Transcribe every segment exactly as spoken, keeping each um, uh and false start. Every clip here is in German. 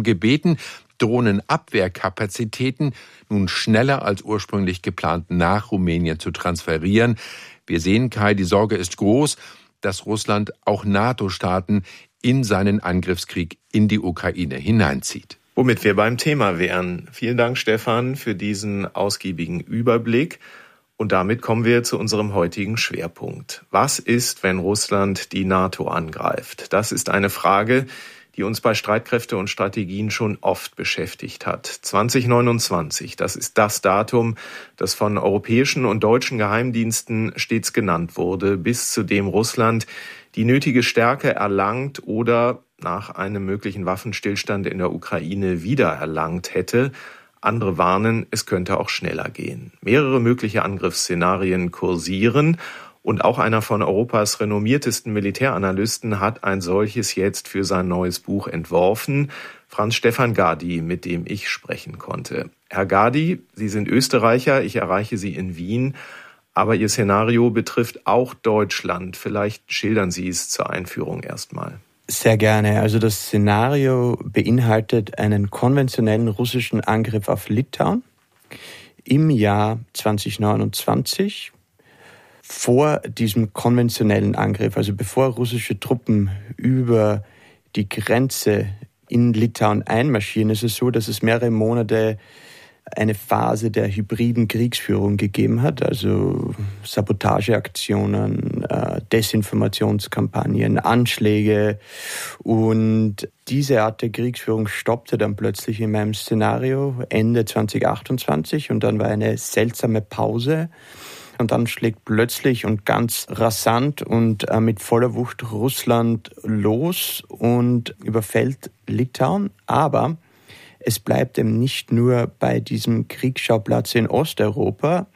gebeten, Drohnenabwehrkapazitäten nun schneller als ursprünglich geplant nach Rumänien zu transferieren. Wir sehen, Kai, die Sorge ist groß, dass Russland auch NATO-Staaten in seinen Angriffskrieg in die Ukraine hineinzieht. Womit wir beim Thema wären. Vielen Dank, Stefan, für diesen ausgiebigen Überblick. Und damit kommen wir zu unserem heutigen Schwerpunkt. Was ist, wenn Russland die NATO angreift? Das ist eine Frage, die uns bei Streitkräfte und Strategien schon oft beschäftigt hat. zwanzig neunundzwanzig, das ist das Datum, das von europäischen und deutschen Geheimdiensten stets genannt wurde, bis zu dem Russland die nötige Stärke erlangt oder nach einem möglichen Waffenstillstand in der Ukraine wiedererlangt hätte. Andere warnen, es könnte auch schneller gehen. Mehrere mögliche Angriffsszenarien kursieren. Und auch einer von Europas renommiertesten Militäranalysten hat ein solches jetzt für sein neues Buch entworfen. Franz Stefan Gady, mit dem ich sprechen konnte. Herr Gady, Sie sind Österreicher, ich erreiche Sie in Wien, aber Ihr Szenario betrifft auch Deutschland. Vielleicht schildern Sie es zur Einführung erstmal. Sehr gerne. Also das Szenario beinhaltet einen konventionellen russischen Angriff auf Litauen im Jahr zwanzig neunundzwanzig. Vor diesem konventionellen Angriff, also bevor russische Truppen über die Grenze in Litauen einmarschieren, ist es so, dass es mehrere Monate eine Phase der hybriden Kriegsführung gegeben hat, also Sabotageaktionen, Desinformationskampagnen, Anschläge. Und diese Art der Kriegsführung stoppte dann plötzlich in meinem Szenario Ende zwanzig achtundzwanzig und dann war eine seltsame Pause. Und dann schlägt plötzlich und ganz rasant und äh, mit voller Wucht Russland los und überfällt Litauen. Aber es bleibt eben nicht nur bei diesem Kriegsschauplatz in Osteuropa,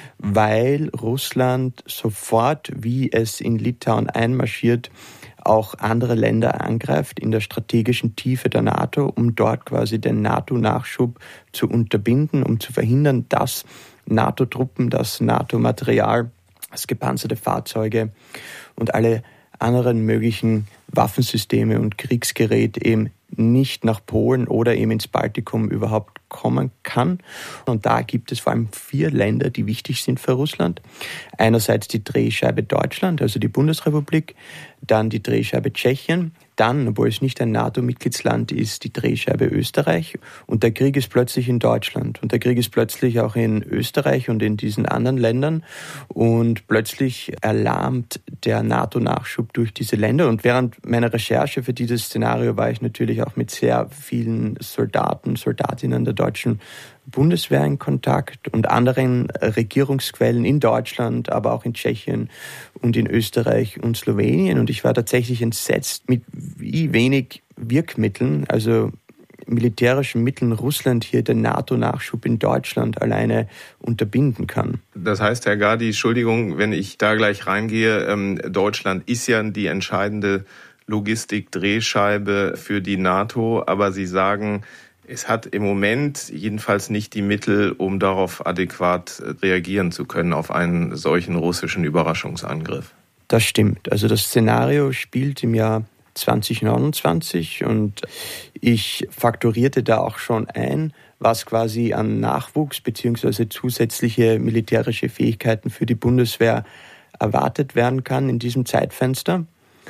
weil Russland sofort, wie es in Litauen einmarschiert, auch andere Länder angreift in der strategischen Tiefe der NATO, um dort quasi den NATO-Nachschub zu unterbinden, um zu verhindern, dass NATO-Truppen, das NATO-Material, das gepanzerte Fahrzeuge und alle anderen möglichen Waffensysteme und Kriegsgerät eben nicht nach Polen oder eben ins Baltikum überhaupt kommen kann. Und da gibt es vor allem vier Länder, die wichtig sind für Russland. Einerseits die Drehscheibe Deutschland, also die Bundesrepublik, dann die Drehscheibe Tschechien, dann, obwohl es nicht ein NATO-Mitgliedsland ist, die Drehscheibe Österreich. Und der Krieg ist plötzlich in Deutschland. Und der Krieg ist plötzlich auch in Österreich und in diesen anderen Ländern. Und plötzlich erlahmt der NATO-Nachschub durch diese Länder. Und während meiner Recherche für dieses Szenario war ich natürlich auch mit sehr vielen Soldaten, Soldatinnen der deutschen Bundeswehr in Kontakt und anderen Regierungsquellen in Deutschland, aber auch in Tschechien und in Österreich und Slowenien. Und ich war tatsächlich entsetzt, mit wie wenig Wirkmitteln, also militärischen Mitteln, Russland hier den NATO-Nachschub in Deutschland alleine unterbinden kann. Das heißt, Herr Gady, Entschuldigung, wenn ich da gleich reingehe, ähm, Deutschland ist ja die entscheidende Logistik-Drehscheibe für die NATO, aber Sie sagen, es hat im Moment jedenfalls nicht die Mittel, um darauf adäquat reagieren zu können, auf einen solchen russischen Überraschungsangriff. Das stimmt. Also das Szenario spielt im Jahr zwanzig neunundzwanzig und ich fakturierte da auch schon ein, was quasi an Nachwuchs bzw. zusätzliche militärische Fähigkeiten für die Bundeswehr erwartet werden kann in diesem Zeitfenster.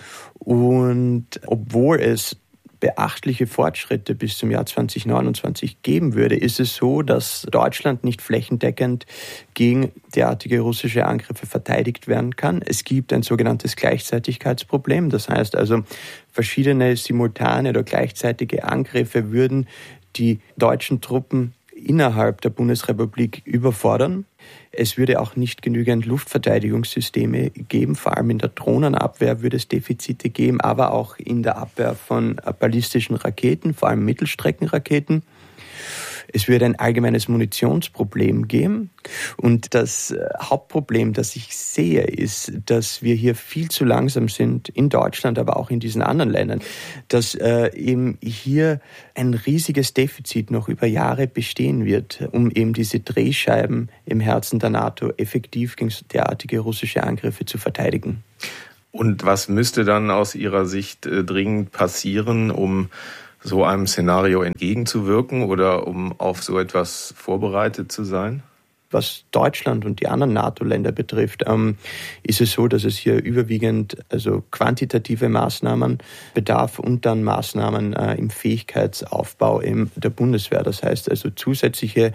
Und obwohl es beachtliche Fortschritte bis zum Jahr zwanzig neunundzwanzig geben würde, ist es so, dass Deutschland nicht flächendeckend gegen derartige russische Angriffe verteidigt werden kann. Es gibt ein sogenanntes Gleichzeitigkeitsproblem. Das heißt also, verschiedene simultane oder gleichzeitige Angriffe würden die deutschen Truppen innerhalb der Bundesrepublik überfordern. Es würde auch nicht genügend Luftverteidigungssysteme geben, vor allem in der Drohnenabwehr würde es Defizite geben, aber auch in der Abwehr von ballistischen Raketen, vor allem Mittelstreckenraketen. Es würde ein allgemeines Munitionsproblem geben. Und das Hauptproblem, das ich sehe, ist, dass wir hier viel zu langsam sind, in Deutschland, aber auch in diesen anderen Ländern, dass äh, eben hier ein riesiges Defizit noch über Jahre bestehen wird, um eben diese Drehscheiben im Herzen der NATO effektiv gegen derartige russische Angriffe zu verteidigen. Und was müsste dann aus Ihrer Sicht äh, dringend passieren, um so einem Szenario entgegenzuwirken oder um auf so etwas vorbereitet zu sein? Was Deutschland und die anderen NATO-Länder betrifft, ähm, ist es so, dass es hier überwiegend also quantitative Maßnahmen bedarf und dann Maßnahmen äh, im Fähigkeitsaufbau im, der Bundeswehr. Das heißt also zusätzliche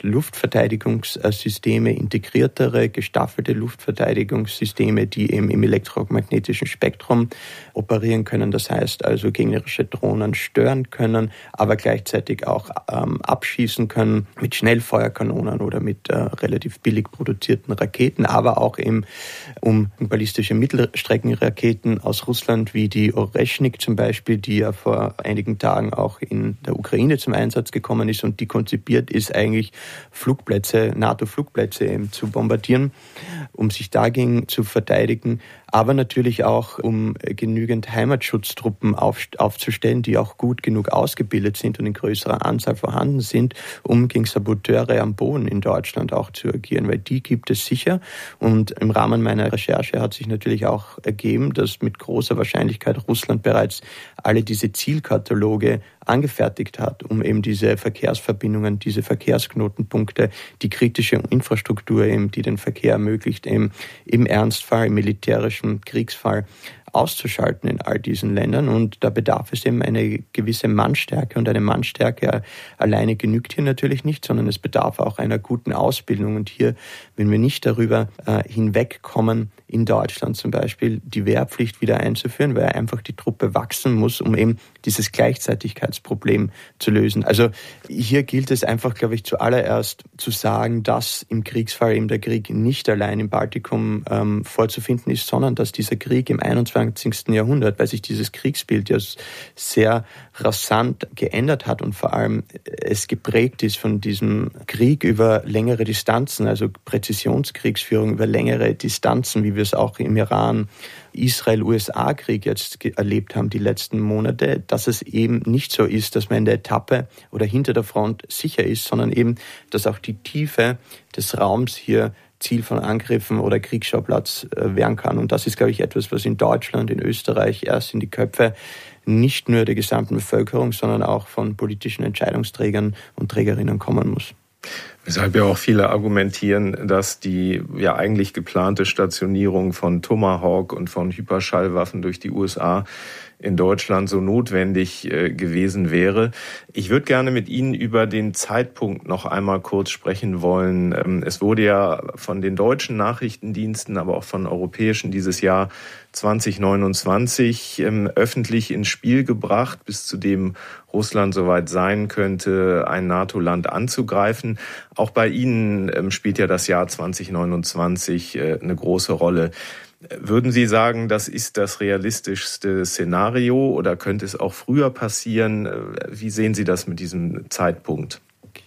Luftverteidigungssysteme, integriertere, gestaffelte Luftverteidigungssysteme, die eben im elektromagnetischen Spektrum operieren können. Das heißt also gegnerische Drohnen stören können, aber gleichzeitig auch ähm, abschießen können mit Schnellfeuerkanonen oder mit äh, relativ billig produzierten Raketen, aber auch eben um ballistische Mittelstreckenraketen aus Russland wie die Oreschnik zum Beispiel, die ja vor einigen Tagen auch in der Ukraine zum Einsatz gekommen ist und die konzipiert ist, eigentlich Flugplätze, NATO-Flugplätze eben zu bombardieren, um sich dagegen zu verteidigen, aber natürlich auch, um genügend Heimatschutztruppen auf, aufzustellen, die auch gut genug ausgebildet sind und in größerer Anzahl vorhanden sind, um gegen Saboteure am Boden in Deutschland auch zu agieren, weil die gibt es sicher. Und im Rahmen meiner Recherche hat sich natürlich auch ergeben, dass mit großer Wahrscheinlichkeit Russland bereits alle diese Zielkataloge angefertigt hat, um eben diese Verkehrsverbindungen, diese Verkehrsknotenpunkte, die kritische Infrastruktur, eben, die den Verkehr ermöglicht, eben im Ernstfall, im militärischen Kriegsfall auszuschalten in all diesen Ländern. Und da bedarf es eben eine gewisse Mannstärke. Und eine Mannstärke alleine genügt hier natürlich nicht, sondern es bedarf auch einer guten Ausbildung. Und hier, wenn wir nicht darüber äh, hinwegkommen, in Deutschland zum Beispiel die Wehrpflicht wieder einzuführen, weil einfach die Truppe wachsen muss, um eben dieses Gleichzeitigkeitsproblem zu lösen. Also hier gilt es einfach, glaube ich, zuallererst zu sagen, dass im Kriegsfall eben der Krieg nicht allein im Baltikum ähm, vorzufinden ist, sondern dass dieser Krieg im einundzwanzigsten Jahrhundert, weil sich dieses Kriegsbild ja sehr rasant geändert hat und vor allem es geprägt ist von diesem Krieg über längere Distanzen, also Präzisionskriegsführung über längere Distanzen, wie wir es auch im Iran, Israel-U S A-Krieg jetzt erlebt haben die letzten Monate, dass es eben nicht so ist, dass man in der Etappe oder hinter der Front sicher ist, sondern eben, dass auch die Tiefe des Raums hier Ziel von Angriffen oder Kriegsschauplatz werden kann. Und das ist, glaube ich, etwas, was in Deutschland, in Österreich erst in die Köpfe nicht nur der gesamten Bevölkerung, sondern auch von politischen Entscheidungsträgern und Trägerinnen kommen muss. Weshalb ja auch viele argumentieren, dass die ja eigentlich geplante Stationierung von Tomahawk und von Hyperschallwaffen durch die U S A in Deutschland so notwendig äh, gewesen wäre. Ich würde gerne mit Ihnen über den Zeitpunkt noch einmal kurz sprechen wollen. Ähm, es wurde ja von den deutschen Nachrichtendiensten, aber auch von europäischen dieses Jahr zwanzig neunundzwanzig ähm, öffentlich ins Spiel gebracht, bis zu dem Russland soweit sein könnte, ein NATO-Land anzugreifen. Auch bei Ihnen ähm, spielt ja das Jahr zwanzig neunundzwanzig äh, eine große Rolle. Würden Sie sagen, das ist das realistischste Szenario oder könnte es auch früher passieren? Wie sehen Sie das mit diesem Zeitpunkt?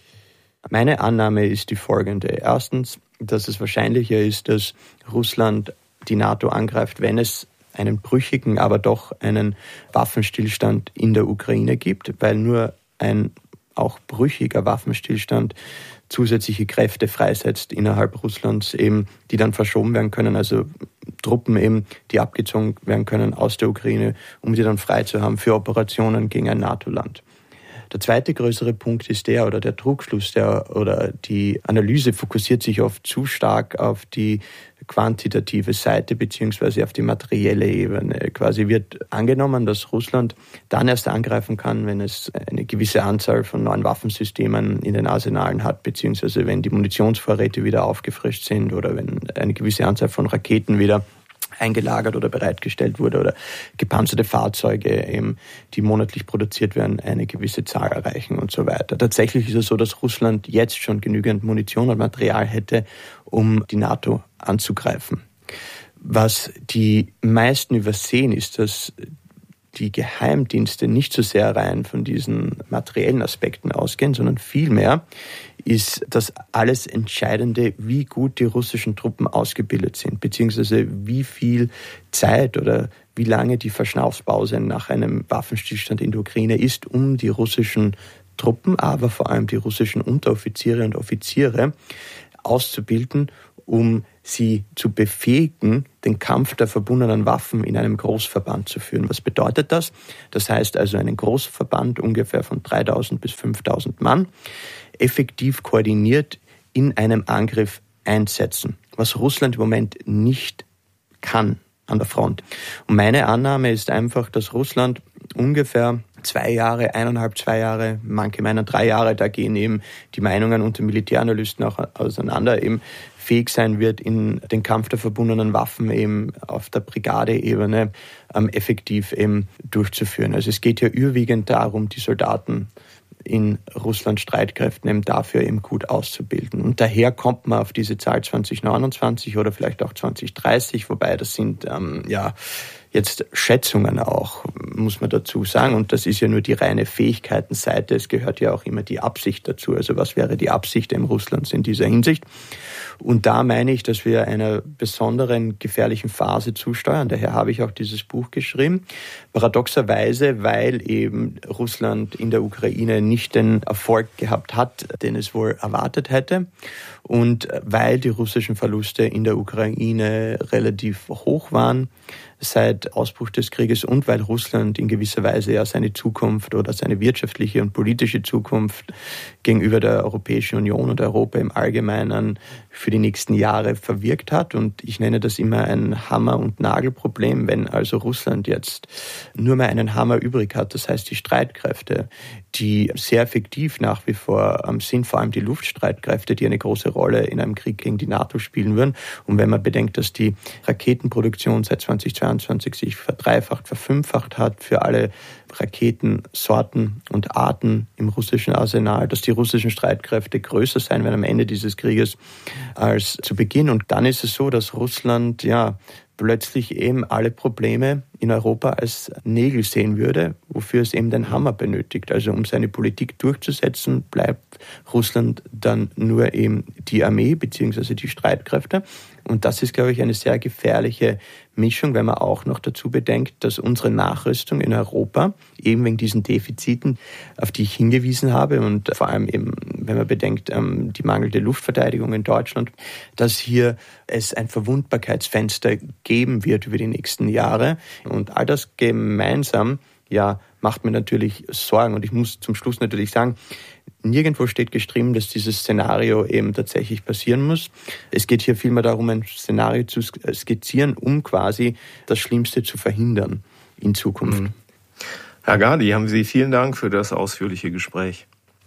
Meine Annahme ist die folgende. Erstens, dass es wahrscheinlicher ist, dass Russland die NATO angreift, wenn es einen brüchigen, aber doch einen Waffenstillstand in der Ukraine gibt, weil nur ein auch brüchiger Waffenstillstand zusätzliche Kräfte freisetzt innerhalb Russlands, eben, die dann verschoben werden können, also Truppen eben, die abgezogen werden können aus der Ukraine, um die dann frei zu haben für Operationen gegen ein NATO-Land. Der zweite größere Punkt ist der, oder der Trugschluss, der, oder die Analyse fokussiert sich oft zu stark auf die quantitative Seite beziehungsweise auf die materielle Ebene. Quasi wird angenommen, dass Russland dann erst angreifen kann, wenn es eine gewisse Anzahl von neuen Waffensystemen in den Arsenalen hat, beziehungsweise wenn die Munitionsvorräte wieder aufgefrischt sind oder wenn eine gewisse Anzahl von Raketen wieder eingelagert oder bereitgestellt wurde oder gepanzerte Fahrzeuge, eben, die monatlich produziert werden, eine gewisse Zahl erreichen und so weiter. Tatsächlich ist es so, dass Russland jetzt schon genügend Munition und Material hätte, um die NATO anzugreifen. Was die meisten übersehen, ist, dass die Geheimdienste nicht so sehr rein von diesen materiellen Aspekten ausgehen, sondern vielmehr ist das alles Entscheidende, wie gut die russischen Truppen ausgebildet sind, beziehungsweise wie viel Zeit oder wie lange die Verschnaufspause nach einem Waffenstillstand in der Ukraine ist, um die russischen Truppen, aber vor allem die russischen Unteroffiziere und Offiziere auszubilden, um sie zu befähigen, den Kampf der verbundenen Waffen in einem Großverband zu führen. Was bedeutet das? Das heißt also einen Großverband ungefähr von dreitausend bis fünftausend Mann, effektiv koordiniert in einem Angriff einsetzen, was Russland im Moment nicht kann an der Front. Und meine Annahme ist einfach, dass Russland ungefähr zwei Jahre, eineinhalb, zwei Jahre, manche meinen drei Jahre, da gehen eben die Meinungen unter Militäranalysten auch auseinander, eben fähig sein wird, in den Kampf der verbundenen Waffen eben auf der Brigadeebene ähm, effektiv eben durchzuführen. Also es geht ja überwiegend darum, die Soldaten in Russland Streitkräften eben dafür eben gut auszubilden. Und daher kommt man auf diese Zahl zwanzig neunundzwanzig oder vielleicht auch zwanzig dreißig, wobei das sind ähm, ja jetzt Schätzungen auch, muss man dazu sagen. Und das ist ja nur die reine Fähigkeitenseite. Es gehört ja auch immer die Absicht dazu. Also was wäre die Absicht im Russlands in dieser Hinsicht? Und da meine ich, dass wir einer besonderen gefährlichen Phase zusteuern. Daher habe ich auch dieses Buch geschrieben. Paradoxerweise, weil eben Russland in der Ukraine nicht den Erfolg gehabt hat, den es wohl erwartet hätte. Und weil die russischen Verluste in der Ukraine relativ hoch waren seit Ausbruch des Krieges und weil Russland in gewisser Weise ja seine Zukunft oder seine wirtschaftliche und politische Zukunft gegenüber der Europäischen Union und Europa im Allgemeinen für die nächsten Jahre verwirkt hat. Und ich nenne das immer ein Hammer- und Nagelproblem, wenn also Russland jetzt nur mehr einen Hammer übrig hat, das heißt die Streitkräfte, die sehr effektiv nach wie vor sind, vor allem die Luftstreitkräfte, die eine große Rolle in einem Krieg gegen die NATO spielen würden. Und wenn man bedenkt, dass die Raketenproduktion seit zweitausendzweiundzwanzig sich verdreifacht, verfünffacht hat für alle Raketensorten und Arten im russischen Arsenal, dass die russischen Streitkräfte größer sein werden am Ende dieses Krieges als zu Beginn. Und dann ist es so, dass Russland ja plötzlich eben alle Probleme in Europa als Nägel sehen würde, wofür es eben den Hammer benötigt. Also um seine Politik durchzusetzen, bleibt Russland dann nur eben die Armee bzw. die Streitkräfte. Und das ist, glaube ich, eine sehr gefährliche Mischung, wenn man auch noch dazu bedenkt, dass unsere Nachrüstung in Europa eben wegen diesen Defiziten, auf die ich hingewiesen habe und vor allem eben, wenn man bedenkt, die mangelnde Luftverteidigung in Deutschland, dass hier es ein Verwundbarkeitsfenster geben wird über die nächsten Jahre. Und all das gemeinsam, ja, macht mir natürlich Sorgen. Und ich muss zum Schluss natürlich sagen, nirgendwo steht geschrieben, dass dieses Szenario eben tatsächlich passieren muss. Es geht hier vielmehr darum, ein Szenario zu skizzieren, um quasi das Schlimmste zu verhindern in Zukunft. Herr Gadi, haben Sie vielen Dank für das ausführliche Gespräch.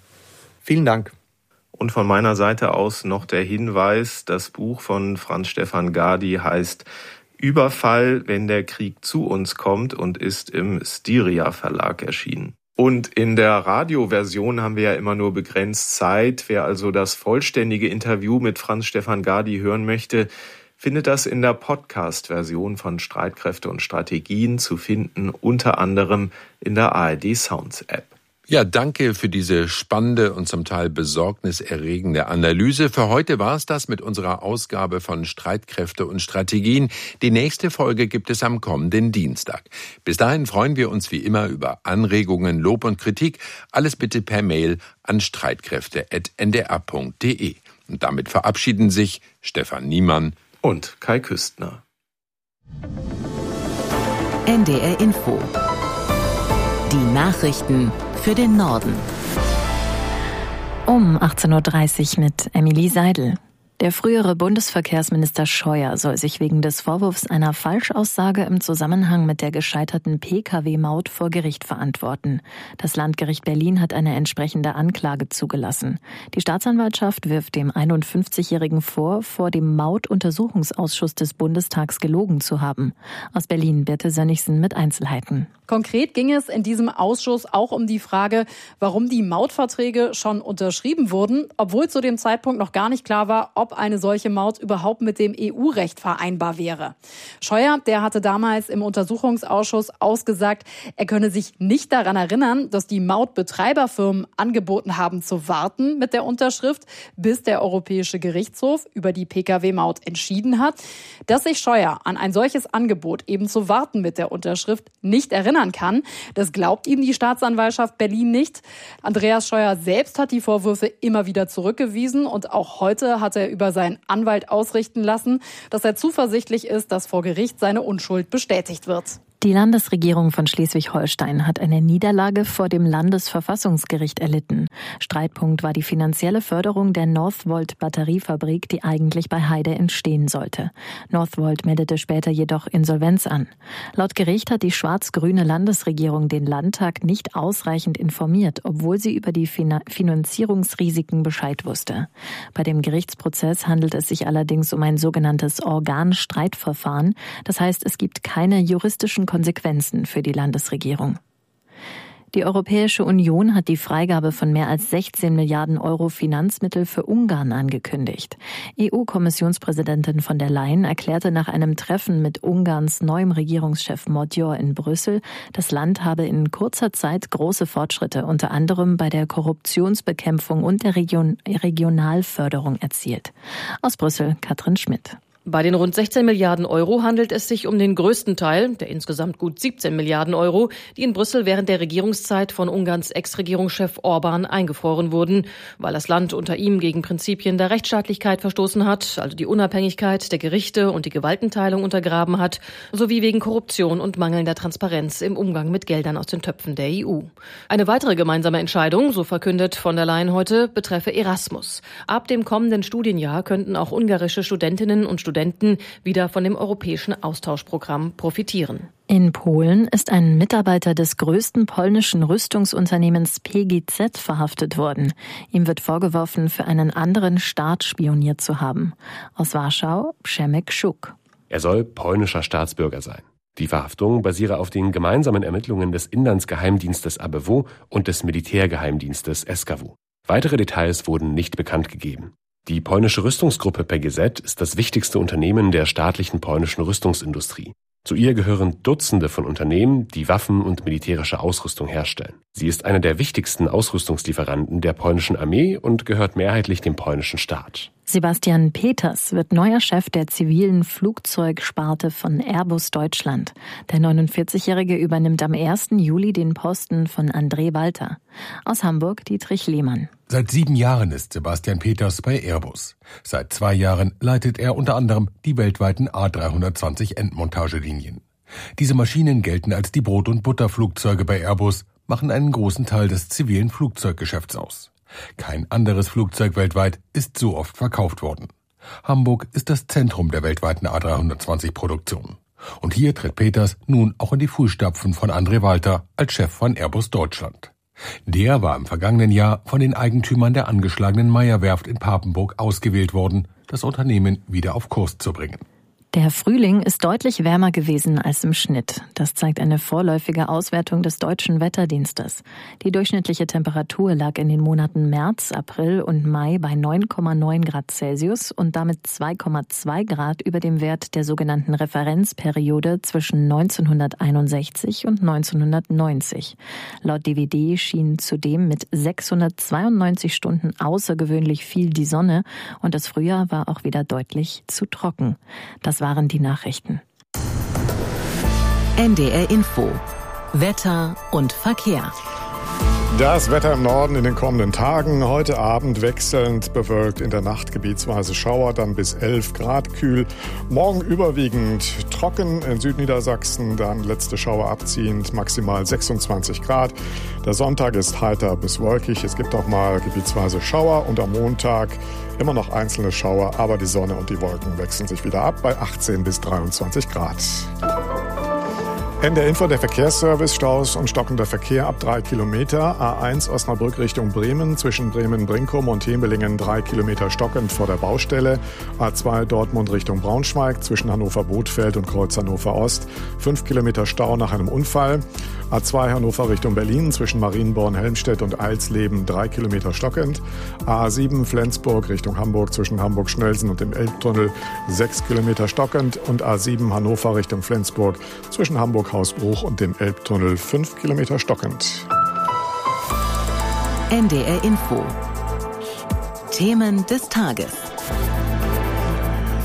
Vielen Dank. Und von meiner Seite aus noch der Hinweis, das Buch von Franz Stefan Gadi heißt Überfall, wenn der Krieg zu uns kommt und ist im Styria Verlag erschienen. Und in der Radioversion haben wir ja immer nur begrenzt Zeit. Wer also das vollständige Interview mit Franz Stefan Gadi hören möchte, findet das in der Podcast-Version von Streitkräfte und Strategien zu finden, unter anderem in der A R D Sounds App. Ja, danke für diese spannende und zum Teil besorgniserregende Analyse. Für heute war es das mit unserer Ausgabe von Streitkräfte und Strategien. Die nächste Folge gibt es am kommenden Dienstag. Bis dahin freuen wir uns wie immer über Anregungen, Lob und Kritik. Alles bitte per Mail an streitkräfte at n d r punkt d e. Und damit verabschieden sich Stefan Niemann und Kai Küstner. N D R Info. Die Nachrichten für den Norden. Um achtzehn Uhr dreißig mit Emilie Seidel. Der frühere Bundesverkehrsminister Scheuer soll sich wegen des Vorwurfs einer Falschaussage im Zusammenhang mit der gescheiterten P K W-Maut vor Gericht verantworten. Das Landgericht Berlin hat eine entsprechende Anklage zugelassen. Die Staatsanwaltschaft wirft dem einundfünfzigjährigen vor, vor dem Mautuntersuchungsausschuss des Bundestags gelogen zu haben. Aus Berlin Birte Sönnigsen mit Einzelheiten. Konkret ging es in diesem Ausschuss auch um die Frage, warum die Mautverträge schon unterschrieben wurden, obwohl zu dem Zeitpunkt noch gar nicht klar war, ob eine solche Maut überhaupt mit dem E U-Recht vereinbar wäre. Scheuer, der hatte damals im Untersuchungsausschuss ausgesagt, er könne sich nicht daran erinnern, dass die Mautbetreiberfirmen angeboten haben zu warten mit der Unterschrift, bis der Europäische Gerichtshof über die P K W-Maut entschieden hat. Dass sich Scheuer an ein solches Angebot, eben zu warten mit der Unterschrift, nicht erinnern kann, das glaubt ihm die Staatsanwaltschaft Berlin nicht. Andreas Scheuer selbst hat die Vorwürfe immer wieder zurückgewiesen und auch heute hat er über seinen Anwalt ausrichten lassen, dass er zuversichtlich ist, dass vor Gericht seine Unschuld bestätigt wird. Die Landesregierung von Schleswig-Holstein hat eine Niederlage vor dem Landesverfassungsgericht erlitten. Streitpunkt war die finanzielle Förderung der Northvolt-Batteriefabrik, die eigentlich bei Heide entstehen sollte. Northvolt meldete später jedoch Insolvenz an. Laut Gericht hat die schwarz-grüne Landesregierung den Landtag nicht ausreichend informiert, obwohl sie über die Fin- Finanzierungsrisiken Bescheid wusste. Bei dem Gerichtsprozess handelt es sich allerdings um ein sogenanntes Organstreitverfahren. Das heißt, es gibt keine juristischen Konsequenzen für die Landesregierung. Die Europäische Union hat die Freigabe von mehr als sechzehn Milliarden Euro Finanzmittel für Ungarn angekündigt. E U-Kommissionspräsidentin von der Leyen erklärte nach einem Treffen mit Ungarns neuem Regierungschef Magyar in Brüssel, das Land habe in kurzer Zeit große Fortschritte, unter anderem bei der Korruptionsbekämpfung und der Region- Regionalförderung erzielt. Aus Brüssel, Katrin Schmidt. Bei den rund sechzehn Milliarden Euro handelt es sich um den größten Teil, der insgesamt gut siebzehn Milliarden Euro, die in Brüssel während der Regierungszeit von Ungarns Ex-Regierungschef Orbán eingefroren wurden, weil das Land unter ihm gegen Prinzipien der Rechtsstaatlichkeit verstoßen hat, also die Unabhängigkeit der Gerichte und die Gewaltenteilung untergraben hat, sowie wegen Korruption und mangelnder Transparenz im Umgang mit Geldern aus den Töpfen der E U. Eine weitere gemeinsame Entscheidung, so verkündet von der Leyen heute, betreffe Erasmus. Ab dem kommenden Studienjahr könnten auch ungarische Studentinnen und Studenten Studenten wieder von dem europäischen Austauschprogramm profitieren. In Polen ist ein Mitarbeiter des größten polnischen Rüstungsunternehmens P G Z verhaftet worden. Ihm wird vorgeworfen, für einen anderen Staat spioniert zu haben. Aus Warschau, Przemek Szuk. Er soll polnischer Staatsbürger sein. Die Verhaftung basiere auf den gemeinsamen Ermittlungen des Inlandsgeheimdienstes A B W und des Militärgeheimdienstes S K W. Weitere Details wurden nicht bekannt gegeben. Die polnische Rüstungsgruppe P G Z ist das wichtigste Unternehmen der staatlichen polnischen Rüstungsindustrie. Zu ihr gehören Dutzende von Unternehmen, die Waffen und militärische Ausrüstung herstellen. Sie ist einer der wichtigsten Ausrüstungslieferanten der polnischen Armee und gehört mehrheitlich dem polnischen Staat. Sebastian Peters wird neuer Chef der zivilen Flugzeugsparte von Airbus Deutschland. Der neunundvierzigjährige übernimmt am ersten Juli den Posten von André Walter. Aus Hamburg Dietrich Lehmann. Seit sieben Jahren ist Sebastian Peters bei Airbus. Seit zwei Jahren leitet er unter anderem die weltweiten A dreihundertzwanzig Endmontagelinien. Diese Maschinen gelten als die Brot- und Butterflugzeuge bei Airbus, machen einen großen Teil des zivilen Flugzeuggeschäfts aus. Kein anderes Flugzeug weltweit ist so oft verkauft worden. Hamburg ist das Zentrum der weltweiten A dreihundertzwanzig Produktion. Und hier tritt Peters nun auch in die Fußstapfen von André Walter als Chef von Airbus Deutschland. Der war im vergangenen Jahr von den Eigentümern der angeschlagenen Meyer-Werft in Papenburg ausgewählt worden, das Unternehmen wieder auf Kurs zu bringen. Der Frühling ist deutlich wärmer gewesen als im Schnitt. Das zeigt eine vorläufige Auswertung des Deutschen Wetterdienstes. Die durchschnittliche Temperatur lag in den Monaten März, April und Mai bei neun Komma neun Grad Celsius und damit zwei Komma zwei Grad über dem Wert der sogenannten Referenzperiode zwischen neunzehnhunderteinundsechzig und neunzehnhundertneunzig. Laut D W D schien zudem mit sechshundertzweiundneunzig Stunden außergewöhnlich viel die Sonne und das Frühjahr war auch wieder deutlich zu trocken. Das waren die Nachrichten. N D R Info. Wetter und Verkehr. Das Wetter im Norden in den kommenden Tagen. Heute Abend wechselnd bewölkt, in der Nacht gebietsweise Schauer, dann bis elf Grad kühl. Morgen überwiegend trocken in Südniedersachsen, dann letzte Schauer abziehend, maximal sechsundzwanzig Grad. Der Sonntag ist heiter bis wolkig. Es gibt auch mal gebietsweise Schauer und am Montag immer noch einzelne Schauer, aber die Sonne und die Wolken wechseln sich wieder ab bei achtzehn bis dreiundzwanzig Grad. N D R Info, der Verkehrsservice, Staus und stockender Verkehr ab drei Kilometer. A eins Osnabrück Richtung Bremen, zwischen Bremen-Brinkum und Hemelingen drei Kilometer stockend vor der Baustelle. A zwei Dortmund Richtung Braunschweig, zwischen Hannover-Bothfeld und Kreuz Hannover Ost, fünf Kilometer Stau nach einem Unfall. A zwei Hannover Richtung Berlin, zwischen Marienborn-Helmstedt und Eilsleben drei Kilometer stockend. A sieben Flensburg Richtung Hamburg, zwischen Hamburg-Schnelsen und dem Elbtunnel sechs Kilometer stockend. Und A sieben Hannover Richtung Flensburg, zwischen Hamburg Hausbruch und dem Elbtunnel fünf Kilometer stockend. N D R Info. Themen des Tages.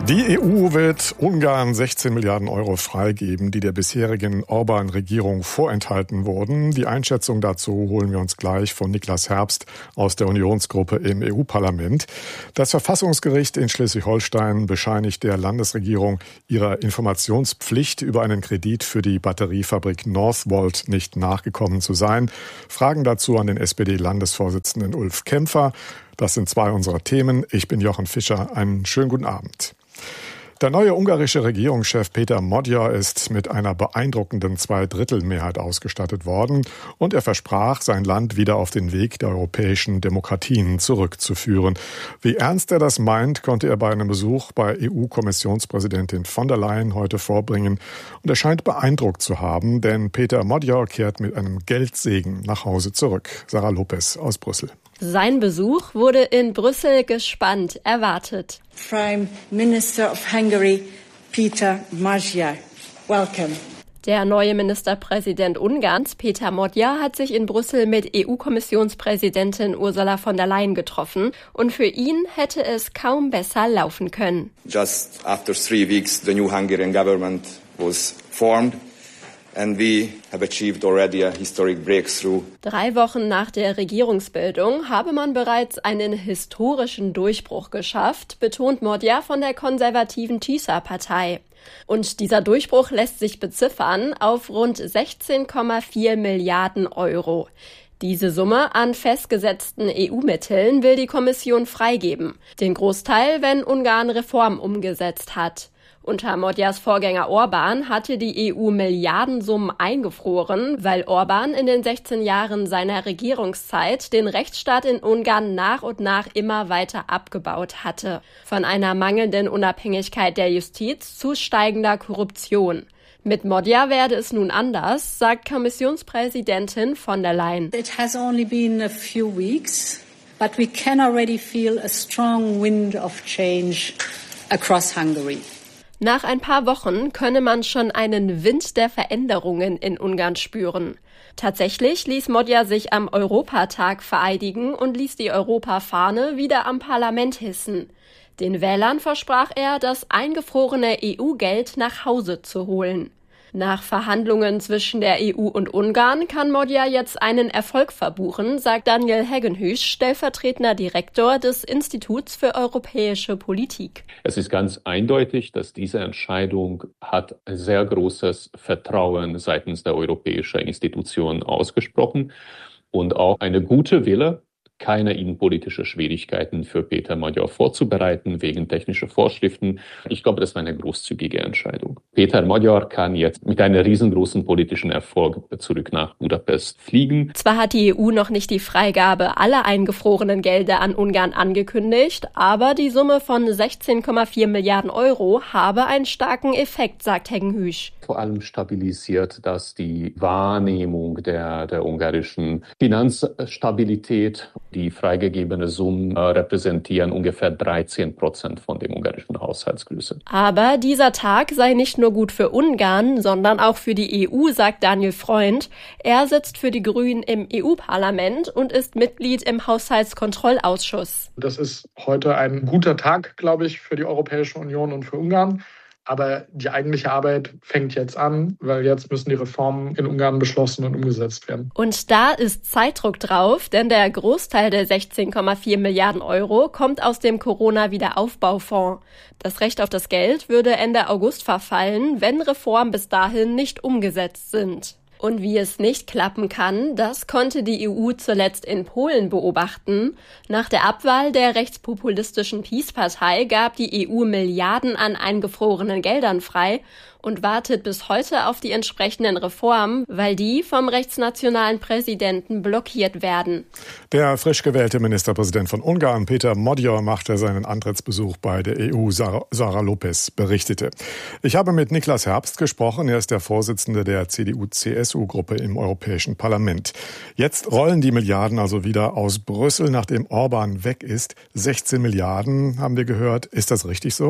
Die E U wird Ungarn sechzehn Milliarden Euro freigeben, die der bisherigen Orban-Regierung vorenthalten wurden. Die Einschätzung dazu holen wir uns gleich von Niklas Herbst aus der Unionsgruppe im E U-Parlament. Das Verfassungsgericht in Schleswig-Holstein bescheinigt der Landesregierung ihrer Informationspflicht über einen Kredit für die Batteriefabrik Northvolt nicht nachgekommen zu sein. Fragen dazu an den S P D-Landesvorsitzenden Ulf Kämpfer. Das sind zwei unserer Themen. Ich bin Jochen Fischer. Einen schönen guten Abend. Der neue ungarische Regierungschef Péter Magyar ist mit einer beeindruckenden Zweidrittelmehrheit ausgestattet worden und er versprach, sein Land wieder auf den Weg der europäischen Demokratien zurückzuführen. Wie ernst er das meint, konnte er bei einem Besuch bei E U-Kommissionspräsidentin von der Leyen heute vorbringen. Und er scheint beeindruckt zu haben, denn Péter Magyar kehrt mit einem Geldsegen nach Hause zurück. Sarah Lopez aus Brüssel. Sein Besuch wurde in Brüssel gespannt erwartet. Prime Minister of Hungary, Péter Magyar. Welcome. Der neue Ministerpräsident Ungarns, Péter Magyar, hat sich in Brüssel mit E U-Kommissionspräsidentin Ursula von der Leyen getroffen und für ihn hätte es kaum besser laufen können. Just after three weeks, the new Hungarian government was formed. And we have achieved already a historic breakthrough. Drei Wochen nach der Regierungsbildung habe man bereits einen historischen Durchbruch geschafft, betont Magyar von der konservativen TISA-Partei. Und dieser Durchbruch lässt sich beziffern auf rund sechzehn Komma vier Milliarden Euro. Diese Summe an festgesetzten E U-Mitteln will die Kommission freigeben. Den Großteil, wenn Ungarn Reformen umgesetzt hat. Unter Magyars Vorgänger Orban hatte die E U Milliardensummen eingefroren, weil Orban in den sechzehn Jahren seiner Regierungszeit den Rechtsstaat in Ungarn nach und nach immer weiter abgebaut hatte. Von einer mangelnden Unabhängigkeit der Justiz zu steigender Korruption. Mit Magyar werde es nun anders, sagt Kommissionspräsidentin von der Leyen. It has only been a few weeks, but we can already feel a strong wind of change across Hungary. Nach ein paar Wochen könne man schon einen Wind der Veränderungen in Ungarn spüren. Tatsächlich ließ Magyar sich am Europatag vereidigen und ließ die Europafahne wieder am Parlament hissen. Den Wählern versprach er, das eingefrorene E U-Geld nach Hause zu holen. Nach Verhandlungen zwischen der E U und Ungarn kann Magyar jetzt einen Erfolg verbuchen, sagt Daniel Heggenhuis, stellvertretender Direktor des Instituts für europäische Politik. Es ist ganz eindeutig, dass diese Entscheidung hat ein sehr großes Vertrauen seitens der europäischen Institutionen ausgesprochen und auch eine gute Wille, keine innenpolitische Schwierigkeiten für Péter Magyar vorzubereiten wegen technischer Vorschriften. Ich glaube, das war eine großzügige Entscheidung. Péter Magyar kann jetzt mit einem riesengroßen politischen Erfolg zurück nach Budapest fliegen. Zwar hat die E U noch nicht die Freigabe aller eingefrorenen Gelder an Ungarn angekündigt, aber die Summe von sechzehn Komma vier Milliarden Euro habe einen starken Effekt, sagt Heggenhuis. Vor allem stabilisiert das die Wahrnehmung der, der ungarischen Finanzstabilität. Die freigegebenen Summen äh, repräsentieren ungefähr dreizehn Prozent von dem ungarischen Haushaltsgröße. Aber dieser Tag sei nicht nur gut für Ungarn, sondern auch für die E U, sagt Daniel Freund. Er sitzt für die Grünen im E U-Parlament und ist Mitglied im Haushaltskontrollausschuss. Das ist heute ein guter Tag, glaube ich, für die Europäische Union und für Ungarn. Aber die eigentliche Arbeit fängt jetzt an, weil jetzt müssen die Reformen in Ungarn beschlossen und umgesetzt werden. Und da ist Zeitdruck drauf, denn der Großteil der sechzehn Komma vier Milliarden Euro kommt aus dem Corona-Wiederaufbaufonds. Das Recht auf das Geld würde Ende August verfallen, wenn Reformen bis dahin nicht umgesetzt sind. Und wie es nicht klappen kann, das konnte die E U zuletzt in Polen beobachten. Nach der Abwahl der rechtspopulistischen PiS-Partei gab die E U Milliarden an eingefrorenen Geldern frei und wartet bis heute auf die entsprechenden Reformen, weil die vom rechtsnationalen Präsidenten blockiert werden. Der frisch gewählte Ministerpräsident von Ungarn, Péter Magyar, machte seinen Antrittsbesuch bei der E U. Sarah, Sarah Lopez berichtete. Ich habe mit Niklas Herbst gesprochen. Er ist der Vorsitzende der C D U-C S U-Gruppe im Europäischen Parlament. Jetzt rollen die Milliarden also wieder aus Brüssel, nachdem Orban weg ist. sechzehn Milliarden haben wir gehört. Ist das richtig so?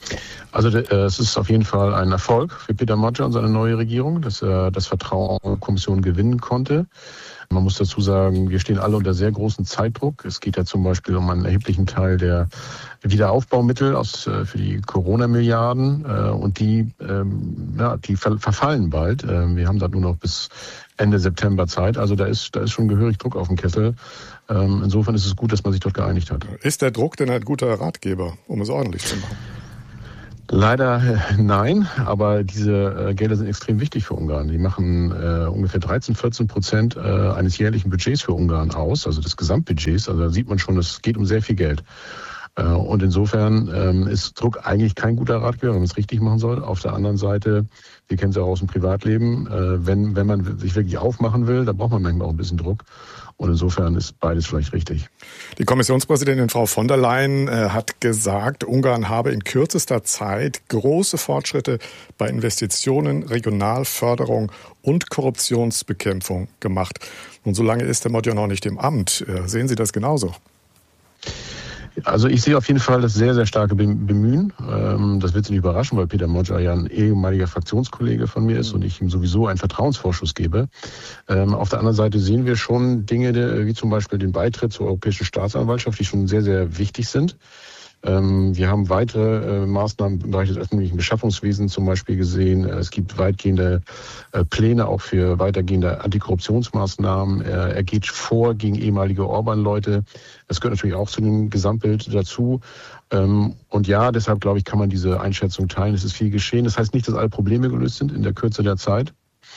Also es ist auf jeden Fall ein Erfolg für Peter Magyar und seine neue Regierung, dass er das Vertrauen der Kommission gewinnen konnte. Man muss dazu sagen, wir stehen alle unter sehr großem Zeitdruck. Es geht ja zum Beispiel um einen erheblichen Teil der Wiederaufbaumittel aus, für die Corona-Milliarden. Und die, ja, die verfallen bald. Wir haben da nur noch bis Ende September Zeit. Also da ist, da ist schon gehörig Druck auf dem Kessel. Insofern ist es gut, dass man sich dort geeinigt hat. Ist der Druck denn ein guter Ratgeber, um es ordentlich zu machen? Leider äh, nein, aber diese äh, Gelder sind extrem wichtig für Ungarn. Die machen äh, ungefähr dreizehn, vierzehn Prozent äh, eines jährlichen Budgets für Ungarn aus, also des Gesamtbudgets. Also da sieht man schon, es geht um sehr viel Geld. Äh, und insofern ähm, ist Druck eigentlich kein guter Ratgeber, wenn man es richtig machen soll. Auf der anderen Seite, wir kennen es ja auch aus dem Privatleben, äh, wenn, wenn man sich wirklich aufmachen will, dann braucht man manchmal auch ein bisschen Druck. Und insofern ist beides vielleicht richtig. Die Kommissionspräsidentin Frau von der Leyen äh, hat gesagt, Ungarn habe in kürzester Zeit große Fortschritte bei Investitionen, Regionalförderung und Korruptionsbekämpfung gemacht. Und so lange ist der Magyar noch nicht im Amt. Äh, sehen Sie das genauso? Also ich sehe auf jeden Fall das sehr, sehr starke Bemühen. Das wird Sie nicht überraschen, weil Peter Magyar ja ein ehemaliger Fraktionskollege von mir ist und ich ihm sowieso einen Vertrauensvorschuss gebe. Auf der anderen Seite sehen wir schon Dinge, wie zum Beispiel den Beitritt zur Europäischen Staatsanwaltschaft, die schon sehr, sehr wichtig sind. Wir haben weitere Maßnahmen im Bereich des öffentlichen Beschaffungswesens zum Beispiel gesehen. Es gibt weitgehende Pläne auch für weitergehende Antikorruptionsmaßnahmen. Er geht vor gegen ehemalige Orban-Leute. Das gehört natürlich auch zu dem Gesamtbild dazu. Und ja, deshalb glaube ich, kann man diese Einschätzung teilen. Es ist viel geschehen. Das heißt nicht, dass alle Probleme gelöst sind in der Kürze der Zeit.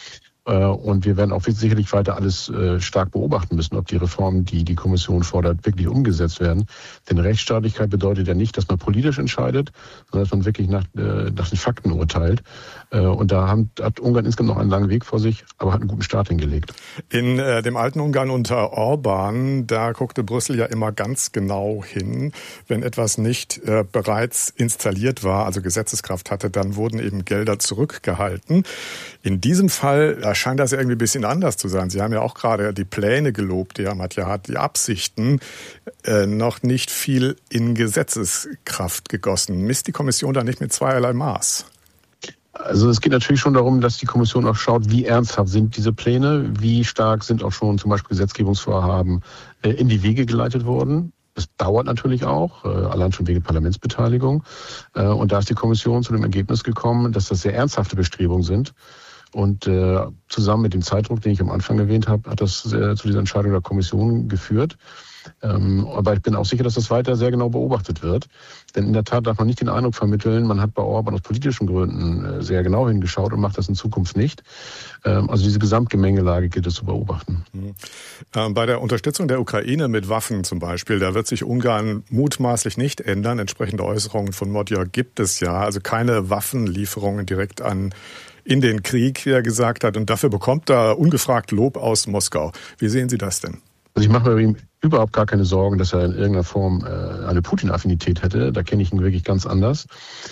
Und wir werden auch sicherlich weiter alles stark beobachten müssen, ob die Reformen, die die Kommission fordert, wirklich umgesetzt werden. Denn Rechtsstaatlichkeit bedeutet ja nicht, dass man politisch entscheidet, sondern dass man wirklich nach, nach den Fakten urteilt. Und da hat Ungarn insgesamt noch einen langen Weg vor sich, aber hat einen guten Start hingelegt. In äh, dem alten Ungarn unter Orban, da guckte Brüssel ja immer ganz genau hin. Wenn etwas nicht äh, bereits installiert war, also Gesetzeskraft hatte, dann wurden eben Gelder zurückgehalten. In diesem Fall da scheint das irgendwie ein bisschen anders zu sein. Sie haben ja auch gerade die Pläne gelobt, die Herr Magyar hat, die Absichten, äh, noch nicht viel in Gesetzeskraft gegossen. Misst die Kommission da nicht mit zweierlei Maß? Also es geht natürlich schon darum, dass die Kommission auch schaut, wie ernsthaft sind diese Pläne, wie stark sind auch schon zum Beispiel Gesetzgebungsvorhaben äh, in die Wege geleitet worden. Das dauert natürlich auch, äh, allein schon wegen Parlamentsbeteiligung. Äh, und da ist die Kommission zu dem Ergebnis gekommen, dass das sehr ernsthafte Bestrebungen sind. Und äh, zusammen mit dem Zeitdruck, den ich am Anfang erwähnt habe, hat das äh, zu dieser Entscheidung der Kommission geführt. Ähm, aber ich bin auch sicher, dass das weiter sehr genau beobachtet wird. Denn in der Tat darf man nicht den Eindruck vermitteln, man hat bei Orban aus politischen Gründen äh, sehr genau hingeschaut und macht das in Zukunft nicht. Ähm, also diese Gesamtgemengelage gilt es zu beobachten. Mhm. Ähm, bei der Unterstützung der Ukraine mit Waffen zum Beispiel, da wird sich Ungarn mutmaßlich nicht ändern. Entsprechende Äußerungen von Magyar gibt es ja. Also keine Waffenlieferungen direkt an in den Krieg, wie er gesagt hat. Und dafür bekommt er ungefragt Lob aus Moskau. Wie sehen Sie das denn? Also ich mache mir ihm überhaupt gar keine Sorgen, dass er in irgendeiner Form äh, eine Putin-Affinität hätte. Da kenne ich ihn wirklich ganz anders.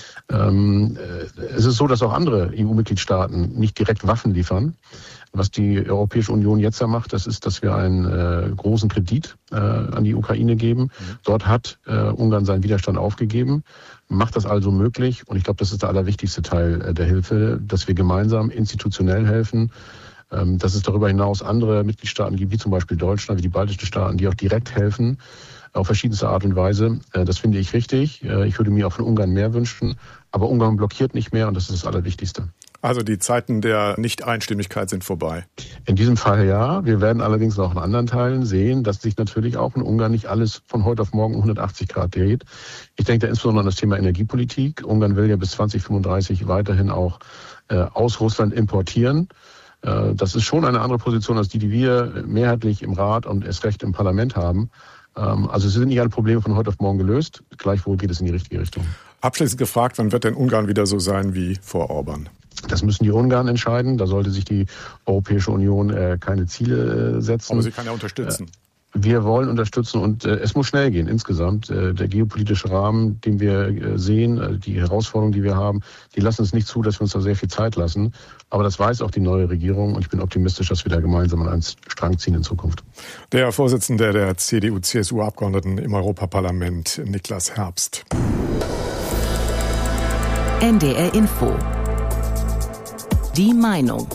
Ähm, äh, es ist so, dass auch andere E U-Mitgliedstaaten nicht direkt Waffen liefern. Was die Europäische Union jetzt ja macht, das ist, dass wir einen äh, großen Kredit äh, an die Ukraine geben. Mhm. Dort hat äh, Ungarn seinen Widerstand aufgegeben, macht das also möglich. Und ich glaube, das ist der allerwichtigste Teil äh, der Hilfe, dass wir gemeinsam institutionell helfen, dass es darüber hinaus andere Mitgliedstaaten gibt, wie zum Beispiel Deutschland, wie die baltischen Staaten, die auch direkt helfen, auf verschiedenste Art und Weise. Das finde ich richtig. Ich würde mir auch von Ungarn mehr wünschen. Aber Ungarn blockiert nicht mehr und das ist das Allerwichtigste. Also die Zeiten der Nicht-Einstimmigkeit sind vorbei. In diesem Fall ja. Wir werden allerdings auch in anderen Teilen sehen, dass sich natürlich auch in Ungarn nicht alles von heute auf morgen um hundertachtzig Grad dreht. Ich denke da insbesondere an das Thema Energiepolitik. Ungarn will ja bis zwanzig fünfunddreißig weiterhin auch äh, aus Russland importieren. Das ist schon eine andere Position als die, die wir mehrheitlich im Rat und erst recht im Parlament haben. Also es sind nicht alle Probleme von heute auf morgen gelöst. Gleichwohl geht es in die richtige Richtung. Abschließend gefragt, wann wird denn Ungarn wieder so sein wie vor Orban? Das müssen die Ungarn entscheiden. Da sollte sich die Europäische Union äh, keine Ziele äh, setzen. Aber sie kann ja unterstützen. Äh, Wir wollen unterstützen und äh, es muss schnell gehen insgesamt. Äh, der geopolitische Rahmen, den wir äh, sehen, äh, die Herausforderungen, die wir haben, die lassen es nicht zu, dass wir uns da sehr viel Zeit lassen. Aber das weiß auch die neue Regierung und ich bin optimistisch, dass wir da gemeinsam an einen Strang ziehen in Zukunft. Der Vorsitzende der C D U-C S U-Abgeordneten im Europaparlament, Niklas Herbst. N D R Info. Die Meinung.